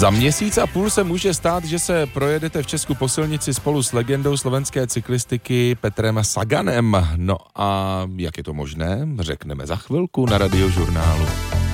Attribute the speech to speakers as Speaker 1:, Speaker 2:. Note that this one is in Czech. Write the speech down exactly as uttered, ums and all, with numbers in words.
Speaker 1: Za měsíc a půl se může stát, že se projedete v Česku po silnici spolu s legendou slovenské cyklistiky Petrem Saganem. No a jak je to možné, řekneme za chvilku na Radiožurnálu.